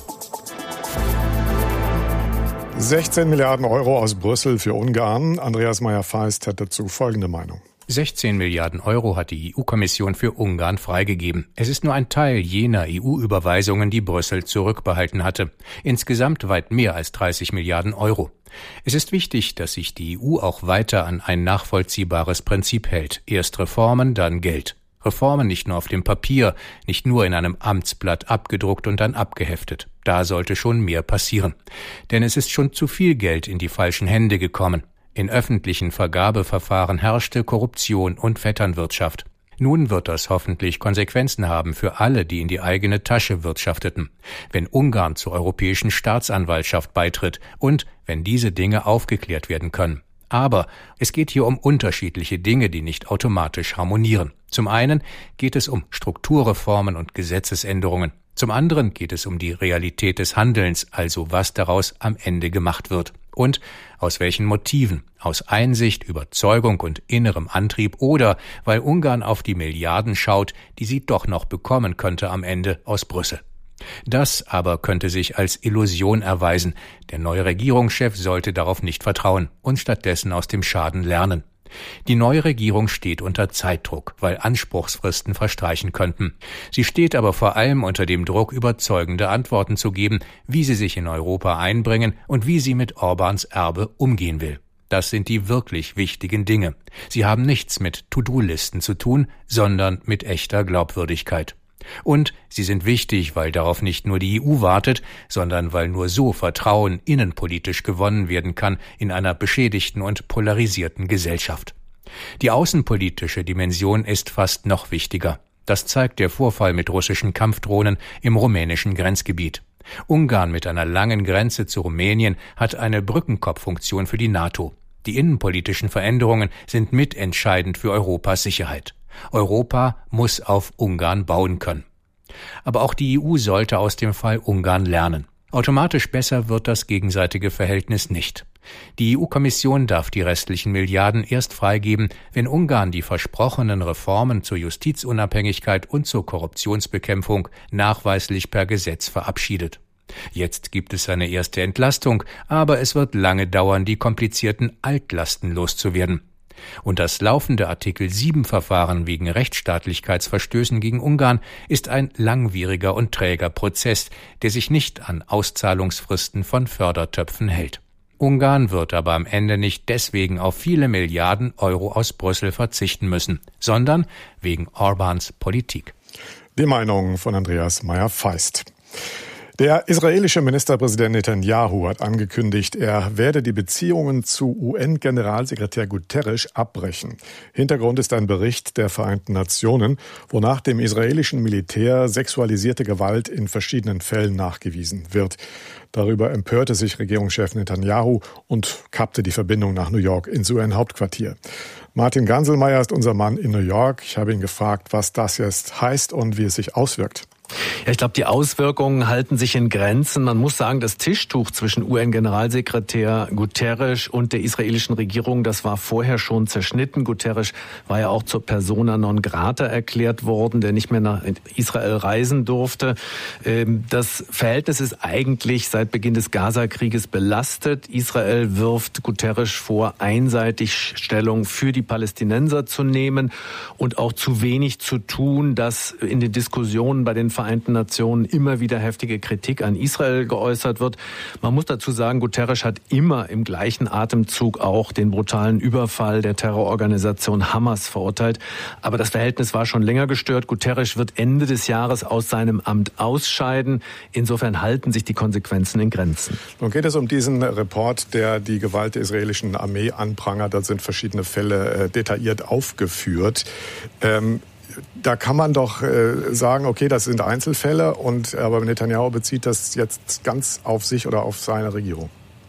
sechzehn Milliarden Euro aus Brüssel für Ungarn. Andreas Meyer-Feist hat dazu folgende Meinung. sechzehn Milliarden Euro hat die E U-Kommission für Ungarn freigegeben. Es ist nur ein Teil jener E U-Überweisungen, die Brüssel zurückbehalten hatte. Insgesamt weit mehr als dreißig Milliarden Euro. Es ist wichtig, dass sich die E U auch weiter an ein nachvollziehbares Prinzip hält. Erst Reformen, dann Geld. Reformen nicht nur auf dem Papier, nicht nur in einem Amtsblatt abgedruckt und dann abgeheftet. Da sollte schon mehr passieren. Denn es ist schon zu viel Geld in die falschen Hände gekommen. In öffentlichen Vergabeverfahren herrschte Korruption und Vetternwirtschaft. Nun wird das hoffentlich Konsequenzen haben für alle, die in die eigene Tasche wirtschafteten. Wenn Ungarn zur Europäischen Staatsanwaltschaft beitritt und wenn diese Dinge aufgeklärt werden können. Aber es geht hier um unterschiedliche Dinge, die nicht automatisch harmonieren. Zum einen geht es um Strukturreformen und Gesetzesänderungen. Zum anderen geht es um die Realität des Handelns, also was daraus am Ende gemacht wird. Und aus welchen Motiven? Aus Einsicht, Überzeugung und innerem Antrieb oder weil Ungarn auf die Milliarden schaut, die sie doch noch bekommen könnte am Ende aus Brüssel. Das aber könnte sich als Illusion erweisen. Der neue Regierungschef sollte darauf nicht vertrauen und stattdessen aus dem Schaden lernen. Die neue Regierung steht unter Zeitdruck, weil Anspruchsfristen verstreichen könnten. Sie steht aber vor allem unter dem Druck, überzeugende Antworten zu geben, wie sie sich in Europa einbringen und wie sie mit Orbáns Erbe umgehen will. Das sind die wirklich wichtigen Dinge. Sie haben nichts mit To-Do-Listen zu tun, sondern mit echter Glaubwürdigkeit. Und sie sind wichtig, weil darauf nicht nur die E U wartet, sondern weil nur so Vertrauen innenpolitisch gewonnen werden kann in einer beschädigten und polarisierten Gesellschaft. Die außenpolitische Dimension ist fast noch wichtiger. Das zeigt der Vorfall mit russischen Kampfdrohnen im rumänischen Grenzgebiet. Ungarn mit einer langen Grenze zu Rumänien hat eine Brückenkopffunktion für die NATO. Die innenpolitischen Veränderungen sind mitentscheidend für Europas Sicherheit. Europa muss auf Ungarn bauen können. Aber auch die E U sollte aus dem Fall Ungarn lernen. Automatisch besser wird das gegenseitige Verhältnis nicht. Die E U-Kommission darf die restlichen Milliarden erst freigeben, wenn Ungarn die versprochenen Reformen zur Justizunabhängigkeit und zur Korruptionsbekämpfung nachweislich per Gesetz verabschiedet. Jetzt gibt es eine erste Entlastung, aber es wird lange dauern, die komplizierten Altlasten loszuwerden. Und das laufende Artikel sieben Verfahren wegen Rechtsstaatlichkeitsverstößen gegen Ungarn ist ein langwieriger und träger Prozess, der sich nicht an Auszahlungsfristen von Fördertöpfen hält. Ungarn wird aber am Ende nicht deswegen auf viele Milliarden Euro aus Brüssel verzichten müssen, sondern wegen Orbáns Politik. Die Meinung von Andreas Meyer-Feist. Der israelische Ministerpräsident Netanyahu hat angekündigt, er werde die Beziehungen zu U N-Generalsekretär Guterres abbrechen. Hintergrund ist ein Bericht der Vereinten Nationen, wonach dem israelischen Militär sexualisierte Gewalt in verschiedenen Fällen nachgewiesen wird. Darüber empörte sich Regierungschef Netanyahu und kappte die Verbindung nach New York ins U N-Hauptquartier. Martin Ganselmeier ist unser Mann in New York. Ich habe ihn gefragt, was das jetzt heißt und wie es sich auswirkt. Ja, ich glaube, die Auswirkungen halten sich in Grenzen. Man muss sagen, das Tischtuch zwischen U N-Generalsekretär Guterres und der israelischen Regierung, das war vorher schon zerschnitten. Guterres war ja auch zur Persona non grata erklärt worden, der nicht mehr nach Israel reisen durfte. Das Verhältnis ist eigentlich seit Beginn des Gaza-Krieges belastet. Israel wirft Guterres vor, einseitig Stellung für die Palästinenser zu nehmen und auch zu wenig zu tun, dass in den Diskussionen bei den Vereinten Nationen immer wieder heftige Kritik an Israel geäußert wird. Man muss dazu sagen, Guterres hat immer im gleichen Atemzug auch den brutalen Überfall der Terrororganisation Hamas verurteilt. Aber das Verhältnis war schon länger gestört. Guterres wird Ende des Jahres aus seinem Amt ausscheiden. Insofern halten sich die Konsequenzen in Grenzen. Nun geht es um diesen Report, der die Gewalt der israelischen Armee anprangert. Da sind verschiedene Fälle äh, detailliert aufgeführt. Ähm, Da kann man doch äh, sagen, okay, das sind Einzelfälle, und aber Netanyahu bezieht das jetzt ganz auf sich oder auf seine Regierung.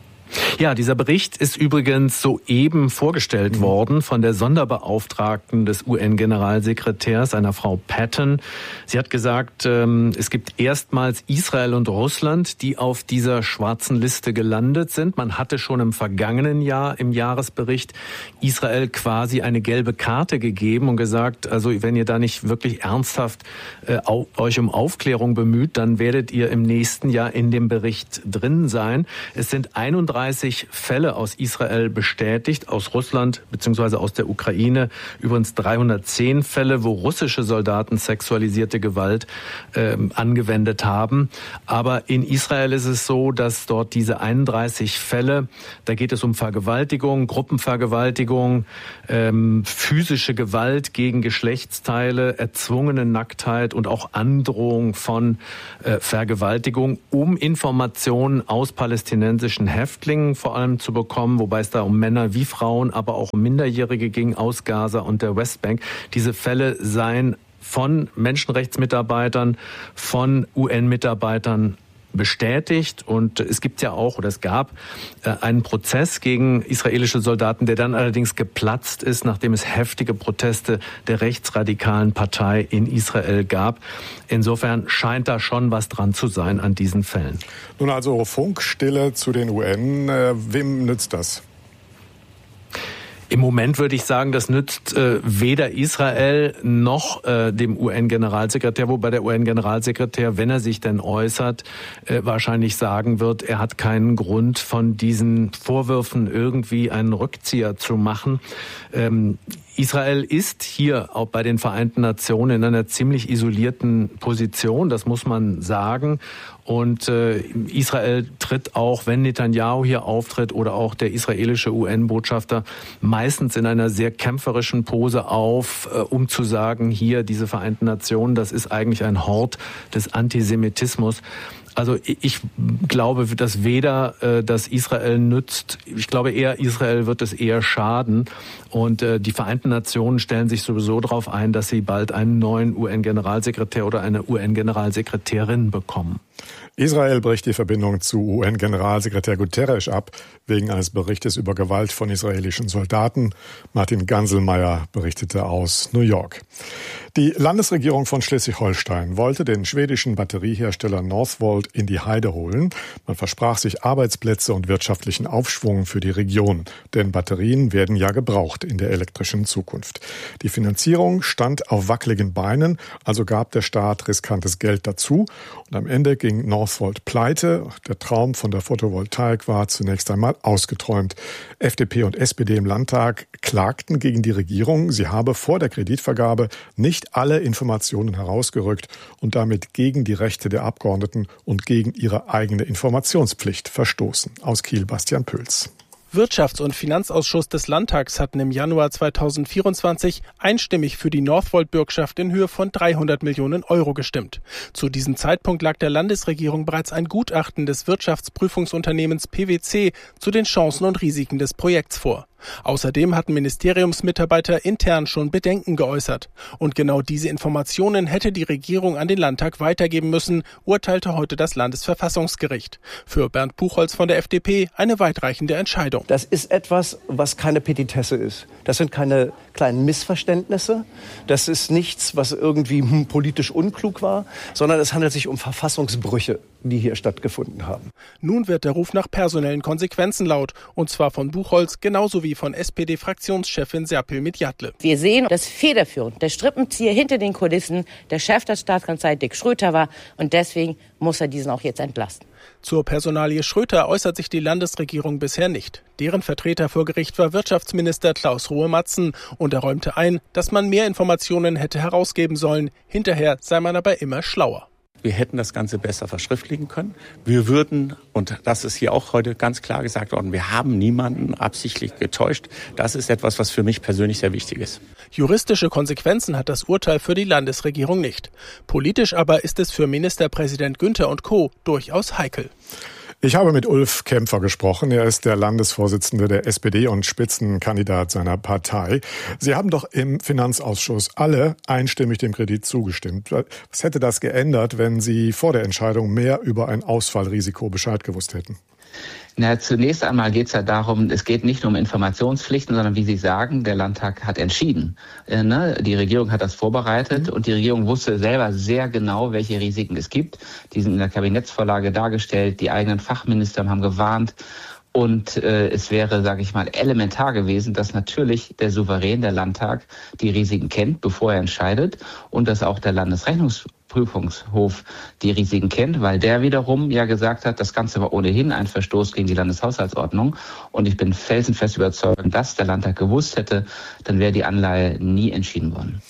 Ja, dieser Bericht ist übrigens soeben vorgestellt mhm. worden von der Sonderbeauftragten des U N-Generalsekretärs, einer Frau Patton. Sie hat gesagt, es gibt erstmals Israel und Russland, die auf dieser schwarzen Liste gelandet sind. Man hatte schon im vergangenen Jahr im Jahresbericht Israel quasi eine gelbe Karte gegeben und gesagt, also wenn ihr da nicht wirklich ernsthaft äh, au- euch um Aufklärung bemüht, dann werdet ihr im nächsten Jahr in dem Bericht drin sein. Es sind einunddreißig Fälle aus Israel bestätigt, aus Russland bzw. aus der Ukraine übrigens dreihundertzehn Fälle, wo russische Soldaten sexualisierte Gewalt äh, angewendet haben. Aber in Israel ist es so, dass dort diese einunddreißig Fälle, da geht es um Vergewaltigung, Gruppenvergewaltigung, ähm, physische Gewalt gegen Geschlechtsteile, erzwungene Nacktheit und auch Androhung von äh, Vergewaltigung, um Informationen aus palästinensischen Häftlingen vor allem zu bekommen, wobei es da um Männer wie Frauen, aber auch um Minderjährige ging aus Gaza und der Westbank. Diese Fälle seien von Menschenrechtsmitarbeitern, von U N-Mitarbeitern bestätigt. Und es gibt ja auch, oder es gab äh, einen Prozess gegen israelische Soldaten, der dann allerdings geplatzt ist, nachdem es heftige Proteste der rechtsradikalen Partei in Israel gab. Insofern scheint da schon was dran zu sein an diesen Fällen. Nun also Funkstille zu den U N. Äh, wem nützt das? Im Moment würde ich sagen, das nützt äh, weder Israel noch äh, dem U N-Generalsekretär, wobei der U N-Generalsekretär, wenn er sich denn äußert, äh, wahrscheinlich sagen wird, er hat keinen Grund, von diesen Vorwürfen irgendwie einen Rückzieher zu machen. Ähm, Israel ist hier auch bei den Vereinten Nationen in einer ziemlich isolierten Position, das muss man sagen. Und äh, Israel tritt auch, wenn Netanyahu hier auftritt oder auch der israelische U N-Botschafter, meistens in einer sehr kämpferischen Pose auf, äh, um zu sagen, hier diese Vereinten Nationen, das ist eigentlich ein Hort des Antisemitismus. Also ich glaube, dass weder äh, das Israel nützt, ich glaube eher, Israel wird es eher schaden. Und äh, die Vereinten Nationen stellen sich sowieso darauf ein, dass sie bald einen neuen U N-Generalsekretär oder eine U N-Generalsekretärin bekommen. Israel bricht die Verbindung zu U N-Generalsekretär Guterres ab, wegen eines Berichtes über Gewalt von israelischen Soldaten. Martin Ganselmeier berichtete aus New York. Die Landesregierung von Schleswig-Holstein wollte den schwedischen Batteriehersteller Northvolt in die Heide holen. Man versprach sich Arbeitsplätze und wirtschaftlichen Aufschwung für die Region. Denn Batterien werden ja gebraucht in der elektrischen Zukunft. Die Finanzierung stand auf wackeligen Beinen, also gab der Staat riskantes Geld dazu. Und am Ende ging Northvolt pleite. Der Traum von der Photovoltaik war zunächst einmal ausgeträumt. F D P und S P D im Landtag klagten gegen die Regierung. Sie habe vor der Kreditvergabe nicht alle Informationen herausgerückt und damit gegen die Rechte der Abgeordneten und gegen ihre eigene Informationspflicht verstoßen. Aus Kiel Bastian Pölz. Wirtschafts- und Finanzausschuss des Landtags hatten im Januar zweitausendvierundzwanzig einstimmig für die Northvolt-Bürgschaft in Höhe von dreihundert Millionen Euro gestimmt. Zu diesem Zeitpunkt lag der Landesregierung bereits ein Gutachten des Wirtschaftsprüfungsunternehmens P W C zu den Chancen und Risiken des Projekts vor. Außerdem hatten Ministeriumsmitarbeiter intern schon Bedenken geäußert. Und genau diese Informationen hätte die Regierung an den Landtag weitergeben müssen, urteilte heute das Landesverfassungsgericht. Für Bernd Buchholz von der F D P eine weitreichende Entscheidung. Das ist etwas, was keine Petitesse ist. Das sind keine kleinen Missverständnisse. Das ist nichts, was irgendwie hm, politisch unklug war, sondern es handelt sich um Verfassungsbrüche, die hier stattgefunden haben. Nun wird der Ruf nach personellen Konsequenzen laut, und zwar von Buchholz genauso wie von S P D-Fraktionschefin Serpil Midjatle. Wir sehen, dass federführend der Strippenzieher hinter den Kulissen der Chef der Staatskanzlei Dick Schröter war, und deswegen muss er diesen auch jetzt entlasten. Zur Personalie Schröter äußert sich die Landesregierung bisher nicht. Deren Vertreter vor Gericht war Wirtschaftsminister Klaus Rohe-Matzen und er räumte ein, dass man mehr Informationen hätte herausgeben sollen. Hinterher sei man aber immer schlauer. Wir hätten das Ganze besser verschriftlichen können. Wir würden, und das ist hier auch heute ganz klar gesagt worden, wir haben niemanden absichtlich getäuscht. Das ist etwas, was für mich persönlich sehr wichtig ist. Juristische Konsequenzen hat das Urteil für die Landesregierung nicht. Politisch aber ist es für Ministerpräsident Günther und Co. durchaus heikel. Ich habe mit Ulf Kämpfer gesprochen. Er ist der Landesvorsitzende der S P D und Spitzenkandidat seiner Partei. Sie haben doch im Finanzausschuss alle einstimmig dem Kredit zugestimmt. Was hätte das geändert, wenn Sie vor der Entscheidung mehr über ein Ausfallrisiko Bescheid gewusst hätten? Na, zunächst einmal geht es ja darum, es geht nicht nur um Informationspflichten, sondern wie Sie sagen, der Landtag hat entschieden. Äh, ne? Die Regierung hat das vorbereitet mhm. und die Regierung wusste selber sehr genau, welche Risiken es gibt. Die sind in der Kabinettsvorlage dargestellt, die eigenen Fachminister haben gewarnt. Und äh, es wäre, sage ich mal, elementar gewesen, dass natürlich der Souverän, der Landtag, die Risiken kennt, bevor er entscheidet und dass auch der Landesrechnungsprüfungshof die Risiken kennt, weil der wiederum ja gesagt hat, das Ganze war ohnehin ein Verstoß gegen die Landeshaushaltsordnung. Und ich bin felsenfest überzeugt, wenn das der Landtag gewusst hätte, dann wäre die Anleihe nie entschieden worden.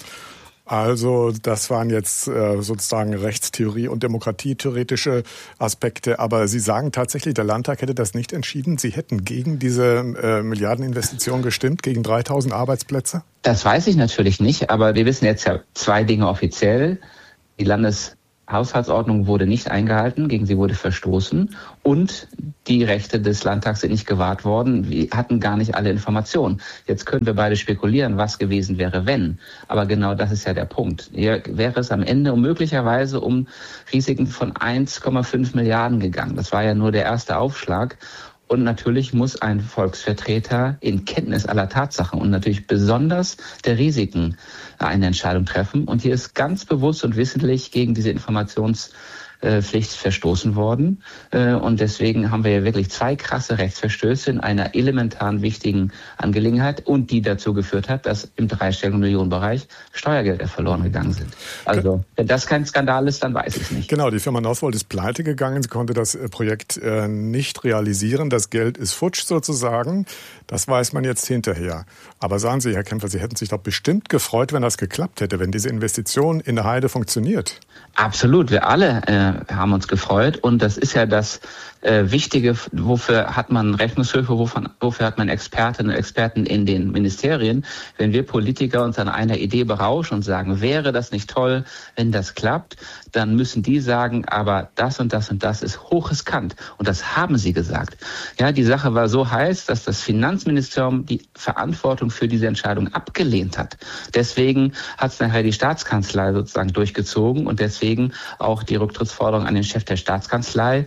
Also das waren jetzt äh, sozusagen Rechtstheorie und demokratietheoretische Aspekte. Aber Sie sagen tatsächlich, der Landtag hätte das nicht entschieden. Sie hätten gegen diese äh, Milliardeninvestition gestimmt, gegen dreitausend Arbeitsplätze? Das weiß ich natürlich nicht, aber wir wissen jetzt ja zwei Dinge offiziell. Die Landeshaushaltsordnung wurde nicht eingehalten, gegen sie wurde verstoßen und die Rechte des Landtags sind nicht gewahrt worden. Wir hatten gar nicht alle Informationen. Jetzt können wir beide spekulieren, was gewesen wäre, wenn. Aber genau das ist ja der Punkt. Hier wäre es am Ende um möglicherweise um Risiken von eins Komma fünf Milliarden gegangen. Das war ja nur der erste Aufschlag. Und natürlich muss ein Volksvertreter in Kenntnis aller Tatsachen und natürlich besonders der Risiken eine Entscheidung treffen. Und hier ist ganz bewusst und wissentlich gegen diese Informations Pflicht verstoßen worden. Und deswegen haben wir ja wirklich zwei krasse Rechtsverstöße in einer elementaren wichtigen Angelegenheit und die dazu geführt hat, dass im dreistelligen Millionenbereich Steuergelder verloren gegangen sind. Also wenn das kein Skandal ist, dann weiß ich es nicht. Genau, die Firma Northvolt ist pleite gegangen. Sie konnte das Projekt nicht realisieren. Das Geld ist futsch sozusagen. Das weiß man jetzt hinterher. Aber sagen Sie, Herr Kämpfer, Sie hätten sich doch bestimmt gefreut, wenn das geklappt hätte, wenn diese Investition in der Heide funktioniert. Absolut, wir alle äh, haben uns gefreut und das ist ja das äh, Wichtige, wofür hat man Rechnungshöfe, wofür, wofür hat man Expertinnen und Experten in den Ministerien. Wenn wir Politiker uns an einer Idee berauschen und sagen, wäre das nicht toll, wenn das klappt, dann müssen die sagen, aber das und das und das ist hochriskant und das haben sie gesagt. Ja, die Sache war so heiß, dass das Finanzministerium die Verantwortung für diese Entscheidung abgelehnt hat. Deswegen hat es nachher die Staatskanzlei sozusagen durchgezogen und deswegen auch die Rücktrittsforderung an den Chef der Staatskanzlei.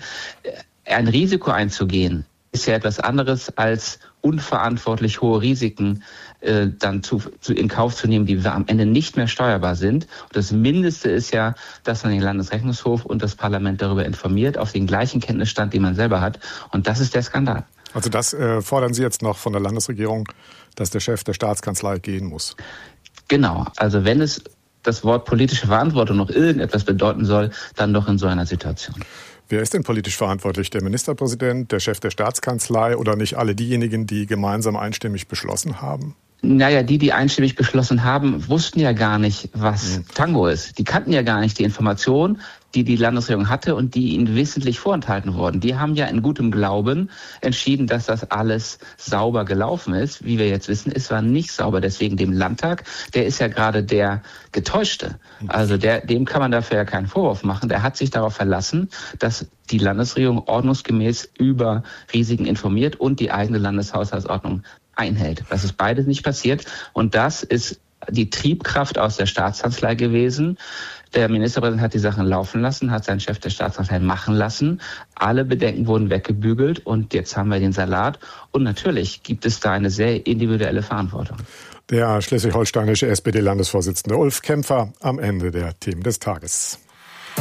Ein Risiko einzugehen ist ja etwas anderes als unverantwortlich hohe Risiken äh, dann zu, zu in Kauf zu nehmen, die am Ende nicht mehr steuerbar sind. Und das Mindeste ist ja, dass man den Landesrechnungshof und das Parlament darüber informiert, auf den gleichen Kenntnisstand, den man selber hat. Und das ist der Skandal. Also das äh, fordern Sie jetzt noch von der Landesregierung, dass der Chef der Staatskanzlei gehen muss? Genau. Also wenn es das Wort politische Verantwortung noch irgendetwas bedeuten soll, dann doch in so einer Situation. Wer ist denn politisch verantwortlich? Der Ministerpräsident, der Chef der Staatskanzlei oder nicht alle diejenigen, die gemeinsam einstimmig beschlossen haben? Naja, die, die einstimmig beschlossen haben, wussten ja gar nicht, was mhm. Tango ist. Die kannten ja gar nicht die Information, die die Landesregierung hatte und die ihnen wissentlich vorenthalten wurden. Die haben ja in gutem Glauben entschieden, dass das alles sauber gelaufen ist. Wie wir jetzt wissen, es war nicht sauber. Deswegen dem Landtag, der ist ja gerade der Getäuschte. Also der, dem kann man dafür ja keinen Vorwurf machen. Der hat sich darauf verlassen, dass die Landesregierung ordnungsgemäß über Risiken informiert und die eigene Landeshaushaltsordnung einhält. Das ist beides nicht passiert. Und das ist die Triebkraft aus der Staatskanzlei gewesen. Der Ministerpräsident hat die Sachen laufen lassen, hat seinen Chef der Staatskanzlei machen lassen. Alle Bedenken wurden weggebügelt und jetzt haben wir den Salat. Und natürlich gibt es da eine sehr individuelle Verantwortung. Der schleswig-holsteinische S P D-Landesvorsitzende Ulf Kämpfer am Ende der Themen des Tages.